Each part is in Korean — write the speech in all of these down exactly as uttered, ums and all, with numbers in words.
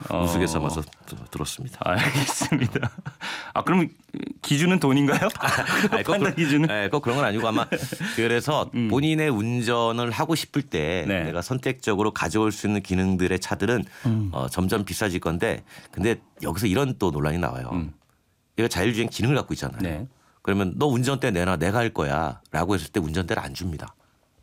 어. 우스갯소리서 들었습니다. 알겠습니다. 아 그럼 기준은 돈인가요? 아니, 꼭, 판단 기준은? 네, 꼭 그런 건 아니고 아마 그래서 음. 본인의 운전을 하고 싶을 때 네. 내가 선택적으로 가져올 수 있는 기능들의 차들은 음. 어, 점점 비싸질 건데 근데 여기서 이런 또 논란이 나와요. 음. 얘가 자율주행 기능을 갖고 있잖아요. 네. 그러면 너 운전대 내놔 내가 할 거야 라고 했을 때 운전대를 안 줍니다.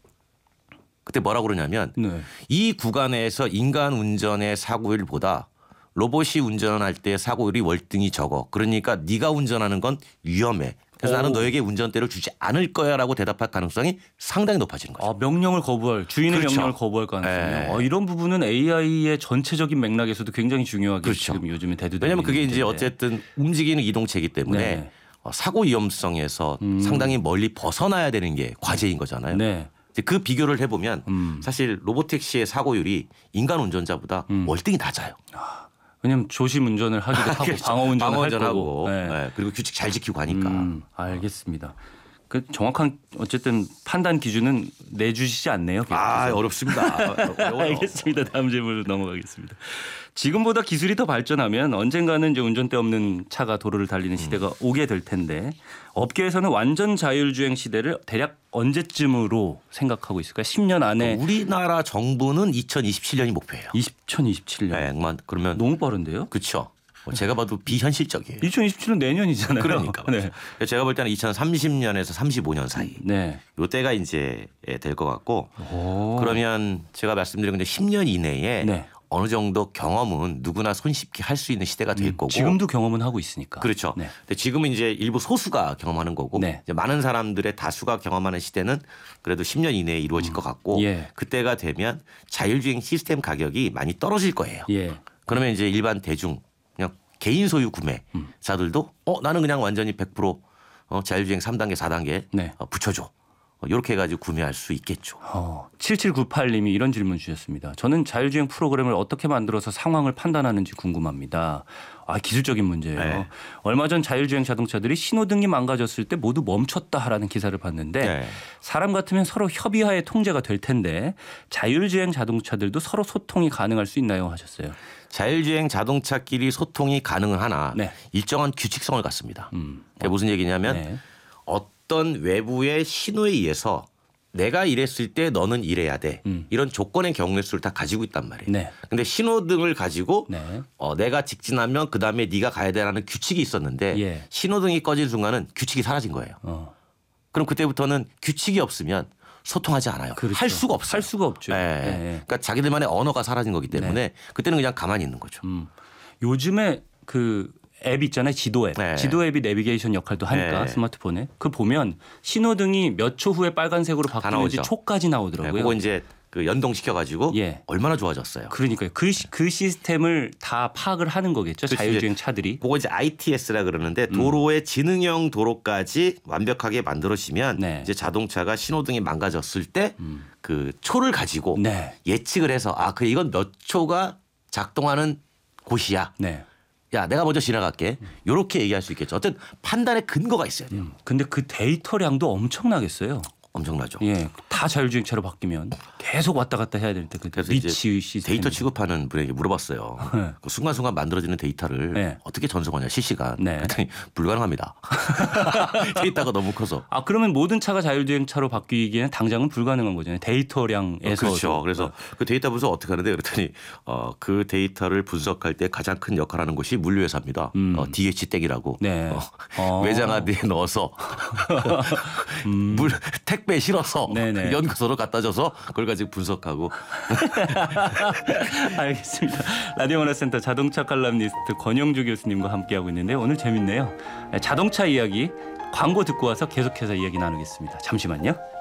그때 뭐라고 그러냐면 네. 이 구간에서 인간 운전의 사고율보다 로봇이 운전할 때 사고율이 월등히 적어. 그러니까 네가 운전하는 건 위험해. 그래서 오. 나는 너에게 운전대를 주지 않을 거야라고 대답할 가능성이 상당히 높아지는 거죠. 아, 명령을 거부할 주인의 그렇죠. 명령을 거부할 가능성이요. 네. 어, 이런 부분은 에이아이의 전체적인 맥락에서도 굉장히 중요하게 그렇죠. 지금 요즘에 대두되고 왜냐하면 그게 있는 이제 문제인데. 어쨌든 움직이는 이동체이기 때문에 네. 어, 사고 위험성에서 음. 상당히 멀리 벗어나야 되는 게 과제인 거잖아요. 네. 이제 그 비교를 해보면 음. 사실 로보택시의 사고율이 인간 운전자보다 음. 월등히 낮아요. 왜냐면 조심 운전을 하기도 하고 그렇죠. 방어 운전을 방어 할 거고. 운전하고 네. 네. 그리고 규칙 잘 지키고 하니까. 음, 알겠습니다. 그 정확한 어쨌든 판단 기준은 내주시지 않네요. 아 어렵습니다. 어려워요. 알겠습니다. 다음 질문으로 넘어가겠습니다. 지금보다 기술이 더 발전하면 언젠가는 이제 운전대 없는 차가 도로를 달리는 시대가 음. 오게 될 텐데 업계에서는 완전 자율주행 시대를 대략 언제쯤으로 생각하고 있을까요? 십 년 안에. 우리나라 정부는 이천이십칠 년이 목표예요. 이천이십칠 년. 네, 그러면 너무 빠른데요? 그렇죠. 제가 봐도 비현실적이에요. 이천이십칠 년 내년이잖아요. 그러니까. 네. 제가 볼 때는 이천삼십 년에서 삼십오 년 사이. 네. 요때가 이제 될 것 같고 오. 그러면 제가 말씀드린 건데 십 년 이내에 네. 어느 정도 경험은 누구나 손쉽게 할 수 있는 시대가 될 음, 거고. 지금도 경험은 하고 있으니까. 그렇죠. 네. 근데 지금은 이제 일부 소수가 경험하는 거고 네. 이제 많은 사람들의 다수가 경험하는 시대는 그래도 십 년 이내에 이루어질 음. 것 같고 예. 그때가 되면 자율주행 시스템 가격이 많이 떨어질 거예요. 예. 그러면 이제 일반 대중 그냥 개인 소유 구매자들도 어 나는 그냥 완전히 백 퍼센트 어, 자율주행 삼 단계 사 단계 네. 어, 붙여줘. 이렇게 해가지고 구매할 수 있겠죠. 어, 칠칠구팔 님이 이런 질문 주셨습니다. 저는 자율주행 프로그램을 어떻게 만들어서 상황을 판단하는지 궁금합니다. 아, 기술적인 문제예요. 네. 얼마 전 자율주행 자동차들이 신호등이 망가졌을 때 모두 멈췄다라는 기사를 봤는데 네. 사람 같으면 서로 협의하에 통제가 될 텐데 자율주행 자동차들도 서로 소통이 가능할 수 있나요? 하셨어요. 자율주행 자동차끼리 소통이 가능은 하나 네. 일정한 규칙성을 갖습니다. 음. 그게 무슨 얘기냐면 네. 어떤 외부의 신호에 의해서 내가 이랬을 때 너는 이래야 돼. 음. 이런 조건의 경우의 수를 다 가지고 있단 말이에요. 네. 근데 신호등을 가지고 네. 어, 내가 직진하면 그다음에 네가 가야 되라는 규칙이 있었는데 예. 신호등이 꺼진 순간은 규칙이 사라진 거예요. 어. 그럼 그때부터는 규칙이 없으면 소통하지 않아요. 그렇죠. 할 수가 없어요. 할 수가 없죠. 네. 네. 그러니까 자기들만의 언어가 사라진 거기 때문에 네. 그때는 그냥 가만히 있는 거죠. 음. 요즘에 그 앱 있잖아요. 지도 앱. 네. 지도 앱이 내비게이션 역할도 하니까 네. 스마트폰에. 그 보면 신호등이 몇 초 후에 빨간색으로 바뀌는지 나오죠. 초까지 나오더라고요. 네, 그거 이제 그 연동시켜가지고 예. 얼마나 좋아졌어요. 그러니까요. 그, 시- 그 시스템을 다 파악을 하는 거겠죠. 그치, 자율주행 이제 차들이. 그거 이제 아이티에스라 그러는데 도로의 지능형 도로까지 완벽하게 만들어지면 네. 이제 자동차가 신호등이 망가졌을 때 그 초를 가지고 네. 예측을 해서 아, 그 이건 몇 초가 작동하는 곳이야. 네. 야, 내가 먼저 지나갈게. 이렇게 얘기할 수 있겠죠. 어쨌든 판단의 근거가 있어야 돼요. 음. 근데 그 데이터량도 엄청나겠어요. 엄청나죠. 예. 다 자율주행차로 바뀌면 계속 왔다 갔다 해야 될 때 그 그래서 리치 이제 시스템. 데이터 취급하는 분에게 물어봤어요. 네. 그 순간순간 만들어지는 데이터를 네. 어떻게 전송하냐 실시간. 네. 그랬더니 불가능합니다. 데이터가 너무 커서. 아 그러면 모든 차가 자율주행차로 바뀌기에는 당장은 불가능한 거잖아요. 데이터량에서. 그렇죠. 그래서 그 데이터 분석 어떻게 하는데 그랬더니 어, 그 데이터를 분석할 때 가장 큰 역할을 하는 것이 물류회사입니다. 음. 어, 디에이치 땡이라고 네. 어, 어. 외장 하드에 넣어서 물 택배에 실어서 네네. 연구소로 갖다 줘서 그걸 가지고 분석하고. 알겠습니다. 라디오 문화센터 자동차 칼럼니스트 권영주 교수님과 함께하고 있는데 오늘 재밌네요. 자동차 이야기 광고 듣고 와서 계속해서 이야기 나누겠습니다. 잠시만요.